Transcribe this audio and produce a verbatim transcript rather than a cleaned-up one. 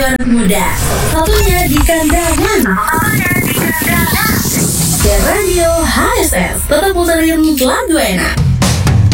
istimewa anak muda. Satunya di kandangan. Dan radio H S S tetap puterin lagu enak.